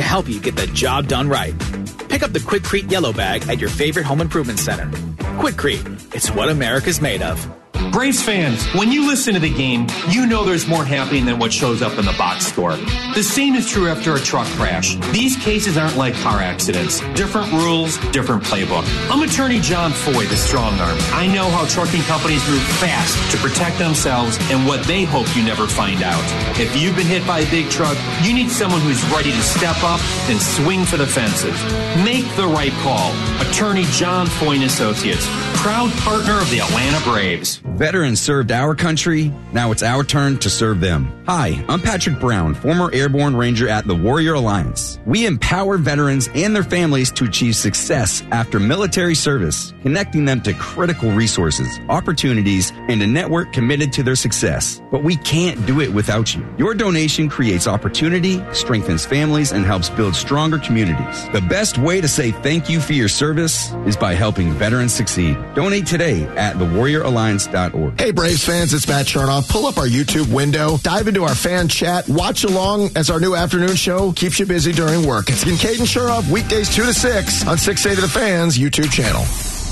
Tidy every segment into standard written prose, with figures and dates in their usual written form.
help you get the job done right. Pick up the Quikrete Yellow Bag at your favorite home improvement center. Quikrete, it's what America's made of. Braves fans, when you listen to the game, you know there's more happening than what shows up in the box score. The same is true after a truck crash. These cases aren't like car accidents. Different rules, different playbook. I'm attorney John Foy, the strong arm. I know how trucking companies move fast to protect themselves and what they hope you never find out. If you've been hit by a big truck, you need someone who's ready to step up and swing for the fences. Make the right call. Attorney John Foy and Associates, proud partner of the Atlanta Braves. Veterans served our country. Now it's our turn to serve them. Hi, I'm Patrick Brown, former Airborne Ranger at the Warrior Alliance. We empower veterans and their families to achieve success after military service, connecting them to critical resources, opportunities, and a network committed to their success. But we can't do it without you. Your donation creates opportunity, strengthens families, and helps build stronger communities. The best way to say thank you for your service is by helping veterans succeed. Donate today at thewarrioralliance.org. Hey, Braves fans, it's Matt Chernoff. Pull up our YouTube window, dive into our fan chat, watch along as our new afternoon show keeps you busy during work. It's Kincaid and Chernoff, weekdays 2 to 6 on 680 to the Fans YouTube channel.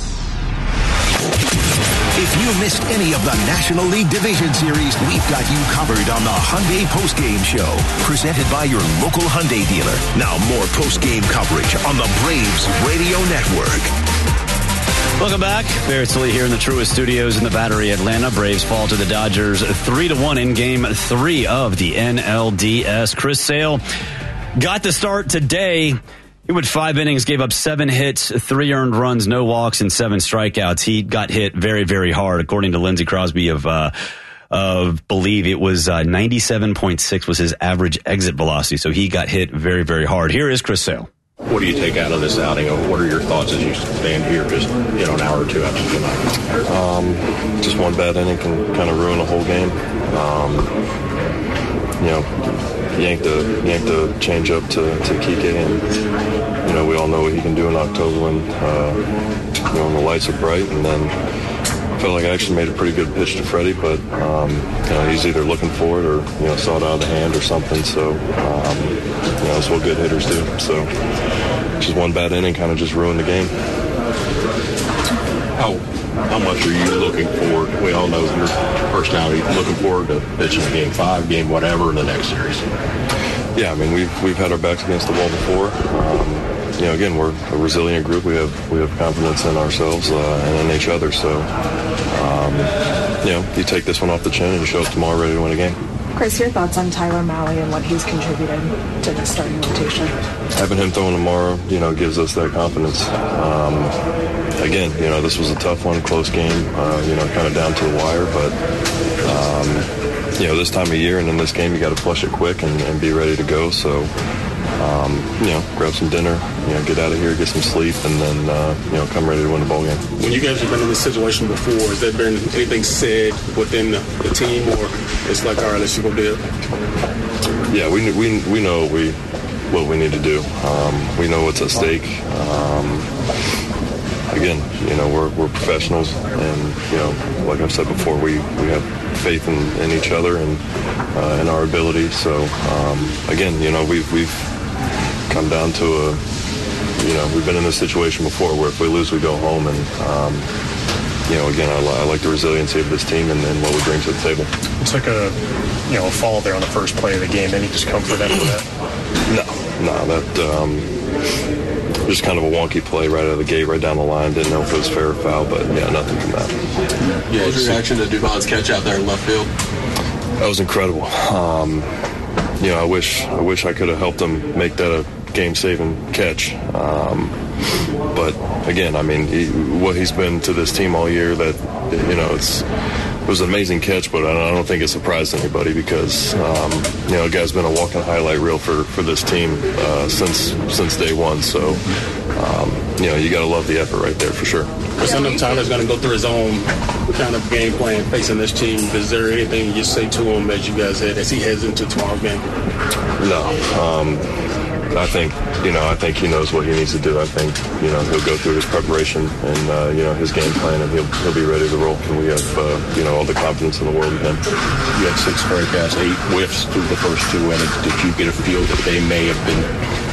If you missed any of the National League Division Series, we've got you covered on the Hyundai Postgame Show, presented by your local Hyundai dealer. Now more postgame coverage on the Braves Radio Network. Welcome back. Barrett Lee here in the Truist Studios in the Battery, Atlanta. Braves fall to the Dodgers 3-1 in Game 3 of the NLDS. Chris Sale got the start today. He went 5 innings, gave up 7 hits, 3 earned runs, no walks, and 7 strikeouts. He got hit very, very hard, according to Lindsey Crosby of believe it was 97.6 was his average exit velocity. So he got hit very, very hard. Here is Chris Sale. What do you take out of this outing? What are your thoughts as you stand here just an hour or two after tonight? Just one bad inning can kind of ruin a whole game. Yank the change up to Kike, and we all know what he can do in October when when the lights are bright. And then I felt like I actually made a pretty good pitch to Freddie, but he's either looking for it or saw it out of the hand or something. So that's what good hitters do. So just one bad inning kind of just ruined the game. How much are you looking forward? We all know your personality. Looking forward to pitching Game 5, Game whatever in the next series. Yeah, I mean we've had our backs against the wall before. Again, we're a resilient group. We have confidence in ourselves and in each other. So you take this one off the chin and you show up tomorrow ready to win a game. Chris, your thoughts on Tyler Mahle and what he's contributed to the starting rotation? Having him throwing tomorrow, gives us that confidence. Again, this was a tough one, close game, kind of down to the wire. But, this time of year and in this game, you got to flush it quick and be ready to go. So, grab some dinner, get out of here, get some sleep, and then, come ready to win the ball game. When you guys have been in this situation before, has there been anything said within the team, or it's like, all right, let's go do it? Yeah, we know what we need to do. We know what's at stake. Again, we're professionals, and like I've said before, we have faith in each other and in our ability. So again, we've come down to we've been in this situation before where if we lose, we go home, and again, I like the resiliency of this team and what we bring to the table. It's like a fall there on the first play of the game. Any discomfort after that? No, that. Just kind of a wonky play right out of the gate, right down the line. Didn't know if it was fair or foul, but nothing from that. Yeah, what was your reaction to Duvon's catch out there in left field? That was incredible. I wish I could have helped him make that a game-saving catch. But again, I mean, what he's been to this team all year, that it was an amazing catch, but I don't think it surprised anybody because the guy's been a walking highlight reel for this team since day one. So you got to love the effort right there for sure. I know Tyler's going to go through his own kind of game plan facing this team. Is there anything you say to him as you guys head as he heads into tomorrow's game? No. I think he knows what he needs to do. I think, he'll go through his preparation and, his game plan, and he'll be ready to roll. And we have, all the confidence in the world in him. You had 6 strikeouts, 8 whiffs through the first 2 innings. Did you get a feel that they may have been